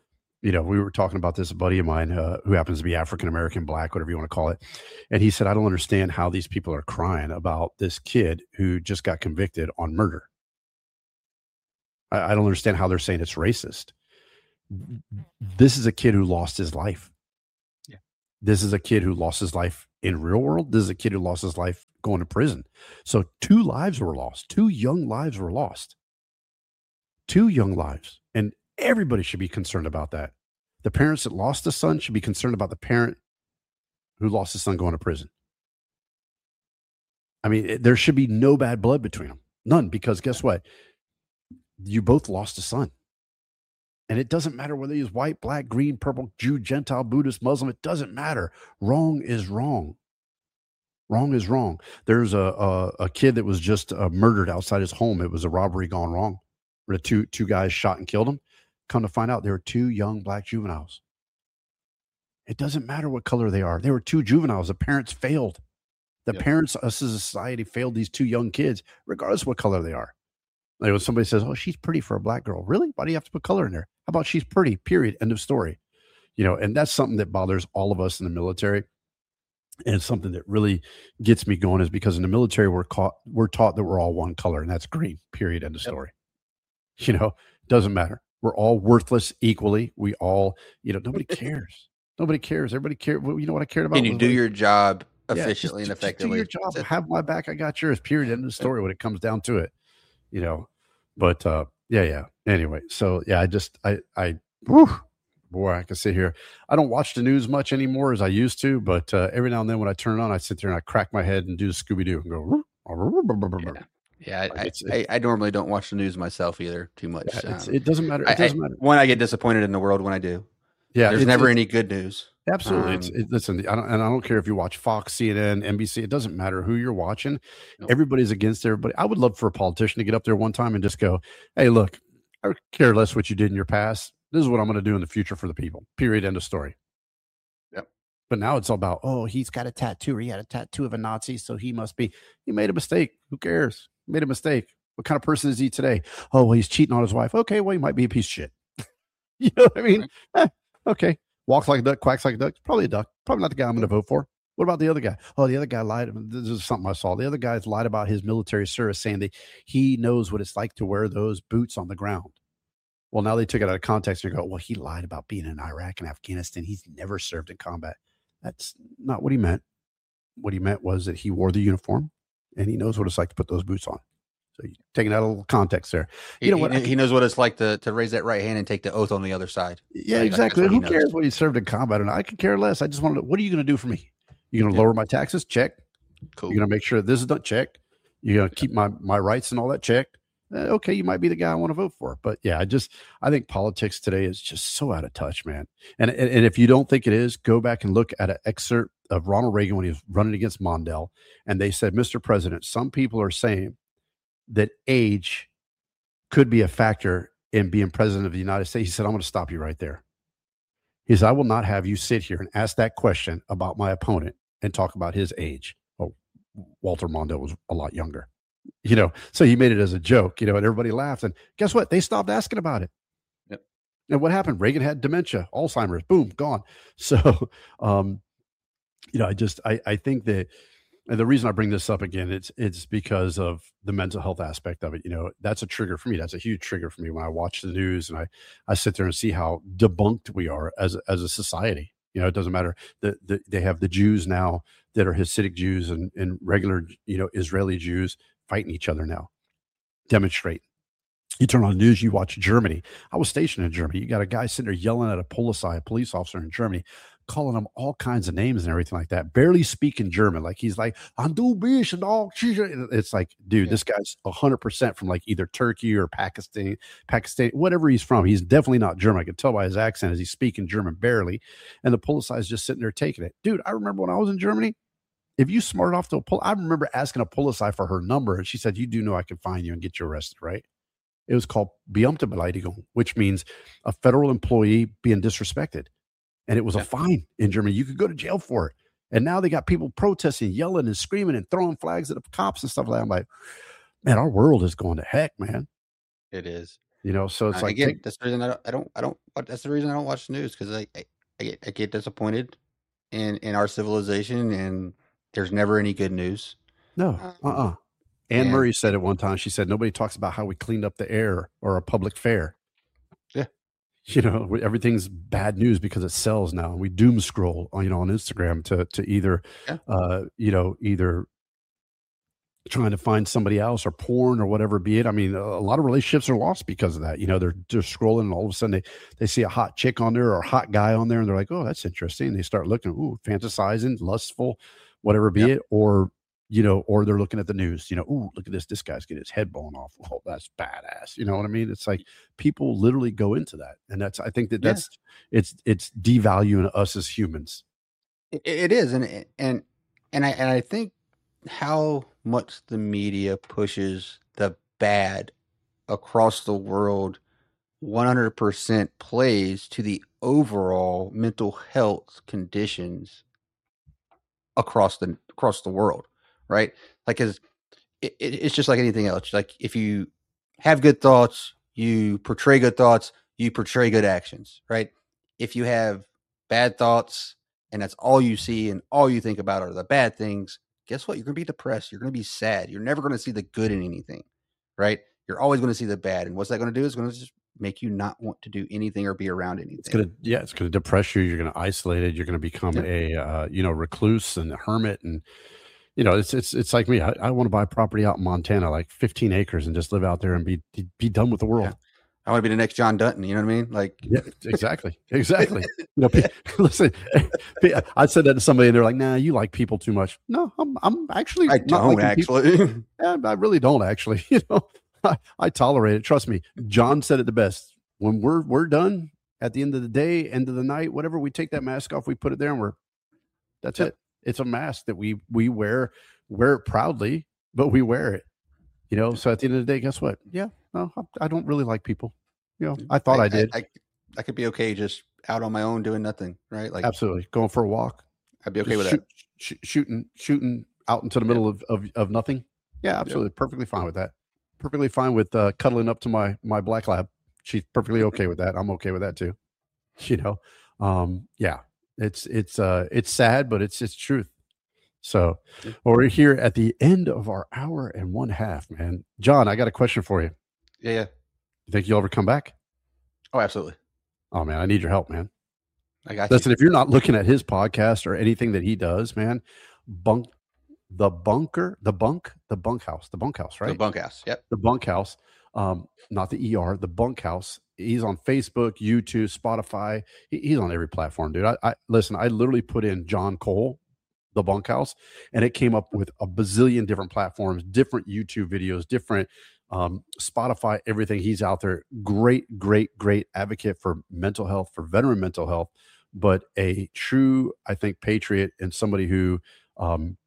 S1: You know, we were talking about this, a buddy of mine uh, who happens to be African American, black, whatever you want to call it. And he said, I don't understand how these people are crying about this kid who just got convicted on murder. I, I don't understand how they're saying it's racist. This is a kid who lost his life.
S2: Yeah.
S1: This is a kid who lost his life in real world. This is a kid who lost his life going to prison. So two lives were lost. Two young lives were lost. Two young lives. And everybody should be concerned about that. The parents that lost a son should be concerned about the parent who lost his son going to prison. I mean, it, there should be no bad blood between them. None, because guess what? You both lost a son. And it doesn't matter whether he's white, black, green, purple, Jew, Gentile, Buddhist, Muslim. It doesn't matter. Wrong is wrong. Wrong is wrong. There's a a, a kid that was just uh, murdered outside his home. It was a robbery gone wrong, where the two two guys shot and killed him. Come to find out, they were two young black juveniles. It doesn't matter what color they are. They were two juveniles. The parents failed. The yep. parents, us as a society, failed these two young kids, regardless of what color they are. Like when somebody says, oh, she's pretty for a black girl. Really? Why do you have to put color in there? How about she's pretty, period, end of story. You know, and that's something that bothers all of us in the military. And it's something that really gets me going is because in the military, we're caught, we're taught that we're all one color, and that's green, period, end of story. Yep. You know, doesn't matter. We're all worthless equally. We all, you know, nobody cares. Nobody cares. Everybody cares. Well, you know what I cared about?
S2: Can you do
S1: like,
S2: your job
S1: yeah,
S2: efficiently
S1: just,
S2: and effectively?
S1: Just do your job. Have my back. I got yours, period, end of story when it comes down to it. You know, but uh, yeah, yeah. Anyway, so yeah, I just, I, I, whew, boy, I can sit here. I don't watch the news much anymore as I used to, but uh, every now and then when I turn it on, I sit there and I crack my head and do the Scooby Doo and go.
S2: Yeah. Yeah, I, it's, I, I normally don't watch the news myself either too much.
S1: Yeah, um, it doesn't matter. It doesn't
S2: I,
S1: matter.
S2: One, I get disappointed in the world when I do.
S1: Yeah,
S2: there's
S1: it's,
S2: never
S1: it's,
S2: any good news.
S1: Absolutely.
S2: Um,
S1: it's, it, listen, I don't, and I don't care if you watch Fox, C N N, N B C. It doesn't matter who you're watching. No. Everybody's against everybody. I would love for a politician to get up there one time and just go, "Hey, look, I care less what you did in your past. This is what I'm going to do in the future for the people. Period. End of story."
S2: Yep.
S1: But now it's all about, oh, he's got a tattoo, or he had a tattoo of a Nazi, so he must be. He made a mistake. Who cares? He made a mistake. What kind of person is he today? Oh, well, he's cheating on his wife. Okay, well, he might be a piece of shit. You know what I mean? Eh, okay. Walks like a duck, quacks like a duck. Probably a duck. Probably not the guy I'm going to vote for. What about the other guy? Oh, the other guy lied. This is something I saw. The other guy's lied about his military service, saying that he knows what it's like to wear those boots on the ground. Well, now they took it out of context and go, well, he lied about being in Iraq and Afghanistan. He's never served in combat. That's not what he meant. What he meant was that he wore the uniform and he knows what it's like to put those boots on. So you're taking out a little context there. You
S2: he,
S1: know what?
S2: He, he knows what it's like to, to raise that right hand and take the oath on the other side.
S1: Yeah, like, exactly. Who cares what he served in combat or not? I could care less. I just want to know, what are you going to do for me? You're going to yeah. lower my taxes? Check. Cool. You're going to make sure this is done? Check. You're going to keep my, my rights and all that? Check. Uh, okay, you might be the guy I want to vote for. But yeah, I just, I think politics today is just so out of touch, man. And, and, and if you don't think it is, go back and look at an excerpt of Ronald Reagan when he was running against Mondale. And they said, Mister President, some people are saying that age could be a factor in being president of the United States. He said, I'm going to stop you right there. He said, I will not have you sit here and ask that question about my opponent and talk about his age. Oh, Walter Mondale was a lot younger, you know, so he made it as a joke, you know, and everybody laughed. And guess what? They stopped asking about it.
S2: Yep.
S1: And what happened? Reagan had dementia, Alzheimer's, boom, gone. So, um, you know, I just, I, I think that, and the reason I bring this up again, it's it's because of the mental health aspect of it. You know, that's a trigger for me. That's a huge trigger for me when I watch the news and I, I sit there and see how debunked we are as, as a society. You know, it doesn't matter. The, the, they have the Jews now that are Hasidic Jews and, and regular, you know, Israeli Jews fighting each other now, demonstrate. You turn on the news, you watch Germany. I was stationed in Germany. You got a guy sitting there yelling at a Polizei, a police officer in Germany, calling him all kinds of names and everything like that, barely speaking German. Like he's like, I'm do bish and all. It's like, dude, yeah. This guy's one hundred percent from like either Turkey or Pakistan, Pakistan, whatever he's from. He's definitely not German. I can tell by his accent as he's speaking German barely. And the Polizei is just sitting there taking it. Dude, I remember when I was in Germany, if you smarted off to a pull, I remember asking a Polizei for her number and she said, you do know I can find you and get you arrested, right? It was called Beamtenbeleidigung, which means a federal employee being disrespected. And it was yeah. a fine in Germany. You could go to jail for it. And now they got people protesting, yelling and screaming and throwing flags at the cops and stuff like that. I'm like, man, our world is going to heck, man.
S2: It is.
S1: You know, so it's
S2: Uh,
S1: like
S2: again,
S1: take
S2: that's the reason I don't I don't I don't but that's the reason I don't watch the news 'cause I I I get I get disappointed in in our civilization, and there's never any good news.
S1: No,
S2: Um,
S1: uh-uh. Anne
S2: and
S1: Murray said it one time. She said, "Nobody talks about how we cleaned up the air or a public fair."
S2: Yeah.
S1: You know, we everything's bad news because it sells now. We doom scroll on, you know, on Instagram to to either,
S2: Yeah.
S1: uh, you know, either trying to find somebody else or porn or whatever be it. I mean, a a lot of relationships are lost because of that. You know, they're just scrolling and all of a sudden they they see a hot chick on there or a hot guy on there and they're like, "Oh, that's interesting." And they start looking, ooh, fantasizing, lustful, whatever be
S2: Yep.
S1: it, or you know, or they're looking at the news, you know, "Ooh, look at this. This guy's getting his head blown off. Oh, that's badass." You know what I mean? It's like people literally go into that. And that's I think that
S2: Yeah.
S1: that's it's it's devaluing us as humans.
S2: It it is, and it and and I and I think how much the media pushes the bad across the world one hundred percent plays to the overall mental health conditions across the across the world, right? Like, 'cause it it it's just like anything else. Like, if you have good thoughts, you portray good thoughts, you portray good actions, right? If you have bad thoughts and that's all you see and all you think about are the bad things, guess what? You're gonna be depressed. You're gonna be sad. You're never gonna see the good in anything, right? You're always gonna see the bad. And what's that gonna do? It's gonna just make you not want to do anything or be around
S1: It's
S2: anything.
S1: gonna yeah, it's gonna depress you. You're gonna isolate it. You're gonna become
S2: Yeah.
S1: a uh, you know, recluse and a hermit. And you know, it's it's it's like me. I, I want to buy property out in Montana, like fifteen acres, and just live out there and be be done with the
S2: Yeah.
S1: world.
S2: I wanna be the next John Dutton, you know what I mean? Like
S1: Yeah, exactly, exactly. You know, pe- listen, pe- I said that to somebody, and they're like, "Nah, you like people too much." No, I'm I'm actually
S2: I
S1: not
S2: don't
S1: liking people.
S2: actually.
S1: Yeah, I really don't actually. You know, I, I tolerate it. Trust me. John said it the best. When we're we're done at the end of the day, end of the night, whatever, we take that mask off, we put it there, and we're that's
S2: Yep.
S1: it. It's a mask that we we wear wear it proudly, but we wear it. You know.
S2: Yeah.
S1: So at the end of the day, guess what? Yeah, no, I, I don't really like people. You know,
S2: Mm.
S1: I thought
S2: I
S1: I
S2: I
S1: did.
S2: I I could be okay just out on my own doing nothing, right? Like,
S1: Absolutely, going for a walk,
S2: I'd be okay
S1: just
S2: with that.
S1: shoot, sh- shooting shooting out into the
S2: Yep.
S1: middle of, of of nothing. Yeah,
S2: Yep.
S1: absolutely, perfectly fine with that. Perfectly fine with uh, cuddling up to my my black lab. She's perfectly okay with that. I'm okay with that too. You know, um, yeah, it's it's uh it's sad, but it's it's truth. So,
S2: Yeah.
S1: well, we're here at the end of our hour and one half, man. John, I got a question for you.
S2: Yeah, yeah.
S1: You think you'll ever come back?
S2: Oh, absolutely.
S1: Oh man, I need your help, man.
S2: I got you.
S1: Listen, if you're not looking at his podcast or anything that he does, man, bunk the bunker, the bunk, the bunkhouse, the bunkhouse,
S2: The
S1: right?
S2: bunkhouse. Yep.
S1: The bunkhouse, um, not the E R, the bunkhouse. He's on Facebook, YouTube, Spotify. He, he's on every platform, dude. I, I listen. I literally put in John Cole, the bunkhouse, and it came up with a bazillion different platforms, different YouTube videos, different um, Spotify, everything. He's out there. Great, great, great advocate for mental health, for veteran mental health, but a true, I think, patriot and somebody who, um,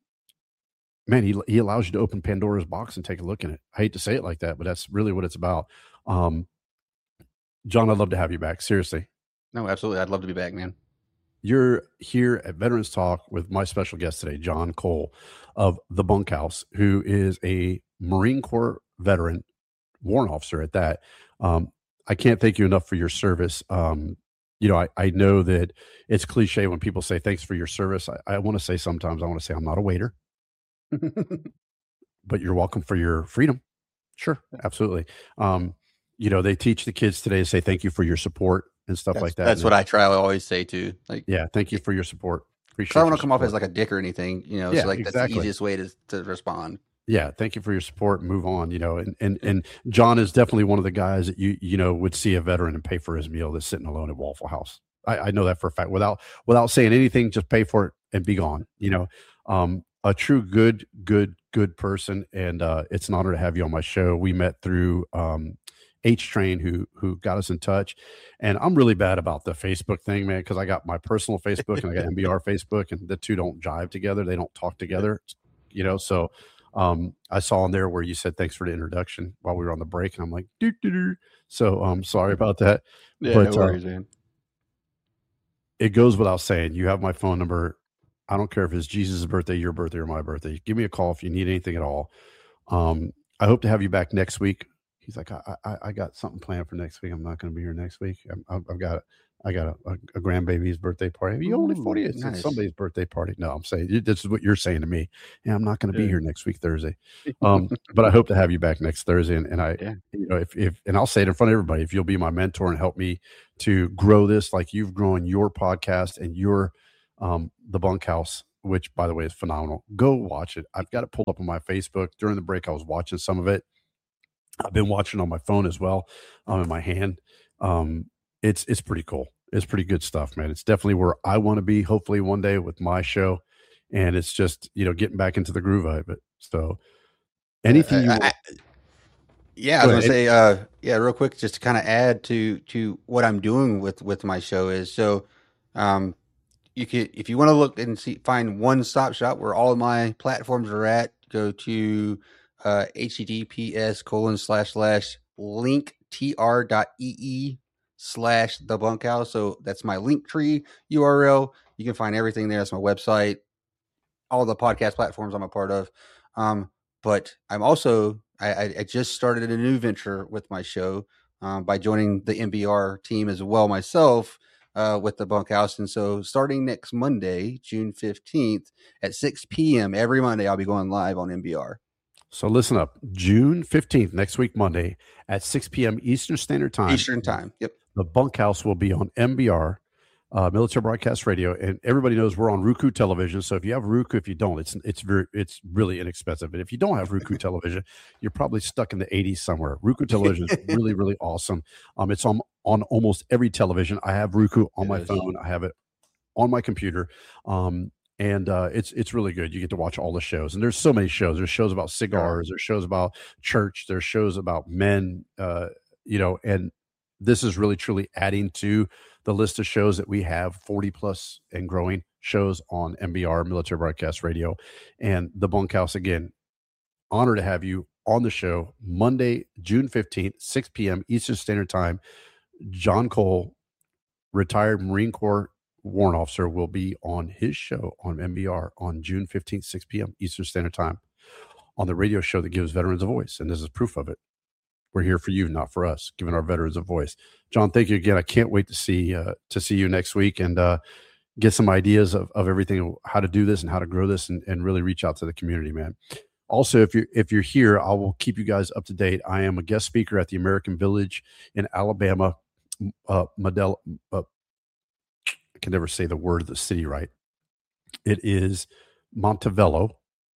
S1: man, he, he allows you to open Pandora's box and take a look in it. I hate to say it like that, but that's really what it's about. Um, John, I'd love to have you back. Seriously.
S2: No, absolutely. I'd love to be back, man.
S1: You're here at Veterans Talk with my special guest today, John Cole of the Bunkhouse, who is a Marine Corps veteran, warrant officer at that. Um, I can't thank you enough for your service. Um, you know, I, I know that it's cliche when people say thanks for your service. I, I want to say sometimes I want to say I'm not a waiter, but you're welcome for your freedom. Sure, absolutely. Um, you know, they teach the kids today to say thank you for your support and stuff
S2: That's
S1: like that.
S2: that's
S1: And
S2: what
S1: it-
S2: I try to always say too. Like,
S1: yeah, thank you for your support. Appreciate.
S2: because I don't
S1: your
S2: want to come off
S1: support.
S2: as like a dick or anything, you know.
S1: Yeah,
S2: so like that's
S1: exactly.
S2: the easiest way to to respond.
S1: Yeah, thank you for your support. And move on, you know. And and and John is definitely one of the guys that you you know would see a veteran and pay for his meal that's sitting alone at Waffle House. I, I know that for a fact. Without without saying anything, just pay for it and be gone. You know, um, a true good good good person. And uh, it's an honor to have you on my show. We met through um, H Train, who who got us in touch. And I'm really bad about the Facebook thing, man, because I got my personal Facebook and I got M B R Facebook, and the two don't jive together. They don't talk together. You know, so. Um, I saw on there where you said thanks for the introduction while we were on the break, and I'm like, doo, doo, doo. So I'm um, sorry about that.
S2: Yeah,
S1: but
S2: no worries,
S1: uh,
S2: man.
S1: it goes without saying, you have my phone number. I don't care if it's Jesus' birthday, your birthday, or my birthday. Give me a call if you need anything at all. Um, I hope to have you back next week he's like, I, I, I got something planned for next week. I'm not going to be here next week. I'm, I've I've got, I got a, a, a grandbaby's birthday party. You only
S2: Ooh,
S1: forty? It's
S2: nice.
S1: somebody's birthday party. No, I'm saying this is what you're saying to me. Yeah, I'm not going to be
S2: Yeah.
S1: here next week, Thursday. Um, but I hope to have you back next Thursday. And, and I,
S2: Yeah.
S1: you know, if, if, and I'll say it in front of everybody, if you'll be my mentor and help me to grow this, like you've grown your podcast and your, um, the Bunkhouse, which by the way is phenomenal. Go watch it. I've got it pulled up on my Facebook. During the break, I was watching some of it. I've been watching on my phone as well, um, in my hand. Um, it's it's pretty cool. It's pretty good stuff, man. It's definitely where I want to be. Hopefully one day with my show, and it's just you know getting back into the groove of it. So, anything you
S2: Uh,
S1: want?
S2: I, yeah, I
S1: Go
S2: was gonna
S1: ahead.
S2: say, uh, yeah, real quick, just to kind of add to to what I'm doing with with my show is so, um, you can if you want to look and see find one stop shop where all of my platforms are at, go to uh, https colon slash slash link tr.ee slash the bunkhouse. So that's my link tree U R L. You can find everything there. That's my website, all the podcast platforms I'm a part of. Um, but I'm also I, I just started a new venture with my show um, by joining the M B R team as well myself uh, with the Bunkhouse. And so starting next Monday, June fifteenth at six p.m. every Monday, I'll be going live on M B R.
S1: So listen up. June fifteenth, next week, Monday at six p.m. Eastern Standard Time.
S2: Eastern Time. Yep.
S1: The Bunkhouse will be on M B R, uh, Military Broadcast Radio, and everybody knows we're on Roku Television. So if you have Roku, if you don't, it's it's very it's really inexpensive. But if you don't have Roku Television, you're probably stuck in the eighties somewhere. Roku Television is really really awesome. Um, it's on on almost every television. I have Roku on my
S2: Yes.
S1: phone. I have it on my computer. Um, and uh, it's it's really good. You get to watch all the shows, and there's so many shows. There's shows about cigars. There's shows about church. There's shows about men. Uh, you know, and this is really truly adding to the list of shows that we have, forty plus and growing shows on M B R, Military Broadcast Radio, and the Bunkhouse. Again, honor to have you on the show Monday, June fifteenth, six p.m. Eastern Standard Time. John Cole, retired Marine Corps warrant officer, will be on his show on M B R on June fifteenth, six p.m. Eastern Standard Time on the radio show that gives veterans a voice. And this is proof of it. We're here for you, not for us, giving our veterans a voice. John, thank you again. I can't wait to see uh, to see you next week and uh, get some ideas of, of everything, how to do this and how to grow this and, and really reach out to the community, man. Also, if you're if you're here, I will keep you guys up to date. I am a guest speaker at the American Village in Alabama. Uh, Model, uh, I can never say the word of the city right. It is Montevallo,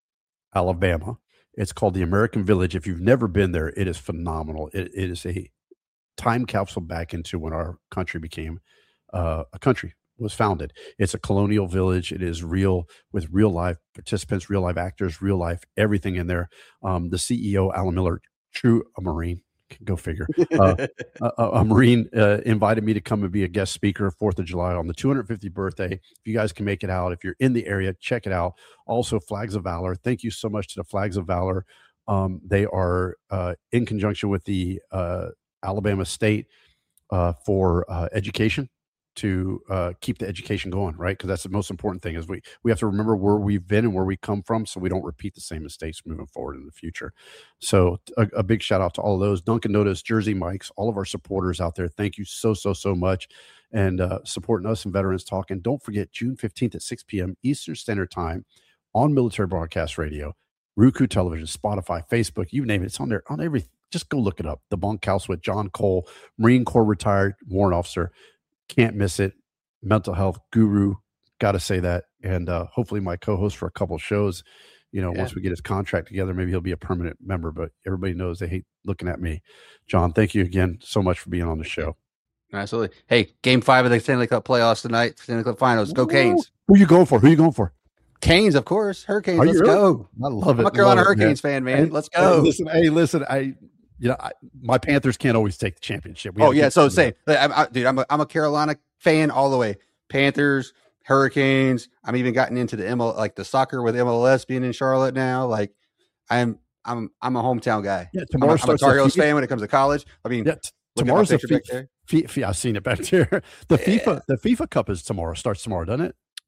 S1: Alabama. It's called the American Village. If you've never been there, it is phenomenal. It, it is a time capsule back into when our country became uh, a country, was founded. It's a colonial village. It is real, with real life participants, real life actors, real life everything in there. Um, the C E O, Alan Miller, true a Marine. Go figure. Uh, a, a Marine uh, invited me to come and be a guest speaker fourth of July on the two hundred fiftieth birthday. If you guys can make it out, if you're in the area, check it out. Also, Flags of Valor. Thank you so much to the Flags of Valor. Um, they are uh, in conjunction with the uh, Alabama State uh, for uh, education, to uh, keep the education going, right? Because that's the most important thing, is we we have to remember where we've been and where we come from, so we don't repeat the same mistakes moving forward in the future. So a, a big shout out to all of those. Dunkin' Donuts, Jersey Mike's, all of our supporters out there. Thank you so, so, so much. And uh, supporting us and Veterans Talk. And don't forget, June fifteenth at six p.m. Eastern Standard Time on Military Broadcast Radio, Roku Television, Spotify, Facebook, you name it. It's on there, on every, just go look it up. The Bunkhouse with John Cole, Marine Corps retired warrant officer. Can't miss it. Mental health guru. Got to say that. And uh, hopefully my co-host for a couple of shows, you know, yeah. once we get his contract together, maybe he'll be a permanent member, but everybody knows they hate looking at me. John, thank you again so much for being on the show.
S2: Absolutely. Hey, game five of the Stanley Cup playoffs tonight, Stanley Cup finals. Go Canes.
S1: Who are you going for? Who are you going for?
S2: Canes, of course. Hurricanes.
S1: Are
S2: Let's
S1: really?
S2: go.
S1: I love it.
S2: I'm a Carolina
S1: love
S2: Hurricanes
S1: it, man.
S2: fan, man.
S1: Hey,
S2: Let's go.
S1: Hey, listen, hey, listen, I, you know, I, my Panthers can't always take the championship. We
S2: oh, yeah. So same. I'm, I, dude, I'm a, I'm a Carolina fan all the way. Panthers, Hurricanes. I'm even gotten into the M L, like the soccer with M L S being in Charlotte now. Like I'm, I'm, I'm a hometown guy.
S1: Yeah, tomorrow
S2: I'm a, I'm a Tar Heels fan when it comes to college. I mean,
S1: yeah, t- tomorrow's the
S2: back there.
S1: F- F- I've seen it back there. The yeah. FIFA, the FIFA Cup is tomorrow. Starts tomorrow, doesn't it?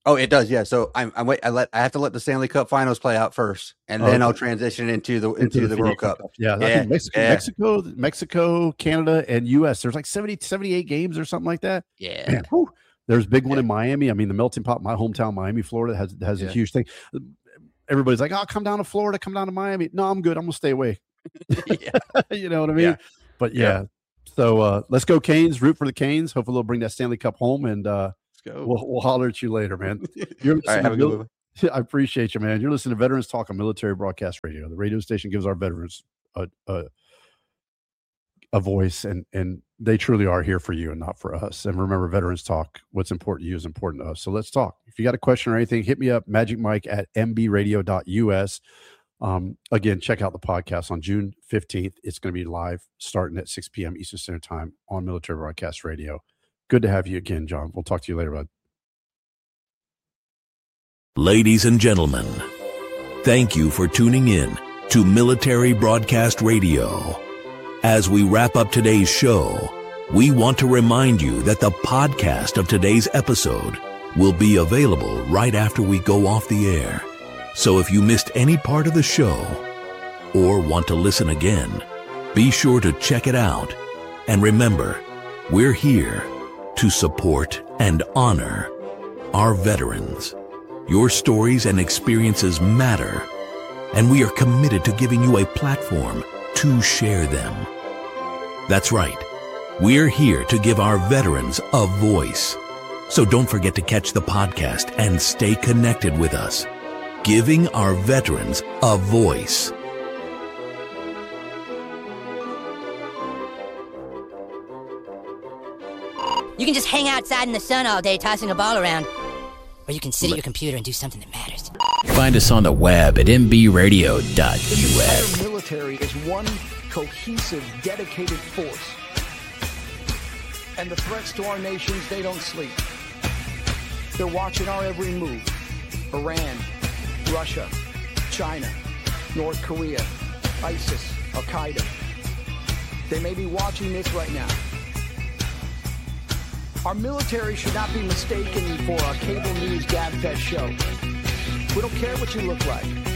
S2: Oh, it does. Yeah. So I'm, I'm wait. I let I have to let the Stanley Cup Finals play out first, and then
S1: Okay.
S2: I'll transition into the into,
S1: Into
S2: the,
S1: the
S2: World
S1: FIBA
S2: Cup.
S1: Cup. Yeah, I
S2: Yeah,
S1: think Mexico,
S2: yeah.
S1: Mexico, Mexico, Canada, and U S. There's like seventy, seventy-eight games or something like that.
S2: Yeah.
S1: Man, whew. There's a big one
S2: Yeah.
S1: in Miami. I mean, the melting pot, my hometown, Miami, Florida, has has a
S2: Yeah.
S1: huge thing. Everybody's like, "Oh, come down to Florida, come down to Miami." No, I'm good. I'm gonna stay away.
S2: Yeah.
S1: You know what I mean?
S2: Yeah.
S1: But yeah.
S2: Yep.
S1: So uh, let's go Canes. Root for the Canes. Hopefully they'll bring that Stanley Cup home, and uh,
S2: Let's go.
S1: we'll we'll holler at you later, man. You're
S2: All right. Have a good one.
S1: I appreciate you, man. You're listening to Veterans Talk on Military Broadcast Radio. The radio station gives our veterans a a, a voice, and and they truly are here for you and not for us. And remember, Veterans Talk, what's important to you is important to us. So let's talk. If you got a question or anything, hit me up, magic mike at m b radio dot u s. Um, again, check out the podcast on June fifteenth. It's going to be live starting at six p.m. Eastern Standard Time on Military Broadcast Radio. Good to have you again, John. We'll talk to you later, bud.
S3: Ladies and gentlemen, thank you for tuning in to Military Broadcast Radio. As we wrap up today's show, we want to remind you that the podcast of today's episode will be available right after we go off the air. So if you missed any part of the show or want to listen again, be sure to check it out. And remember, we're here to support and honor our veterans. Your stories and experiences matter, and we are committed to giving you a platform to share them. That's right. We're here to give our veterans a voice. So don't forget to catch the podcast and stay connected with us. Giving our veterans a voice.
S4: You can just hang outside in the sun all day tossing a ball around. Or you can sit at your computer and do something that matters.
S5: Find us on the web at m b radio dot u s.
S6: The military is one cohesive, dedicated force. And the threats to our nations, they don't sleep. They're watching our every move. Iran, Russia, China, North Korea, ISIS, Al-Qaeda. They may be watching this right now. Our military should not be mistaken for a cable news gabfest show. We don't care what you look like.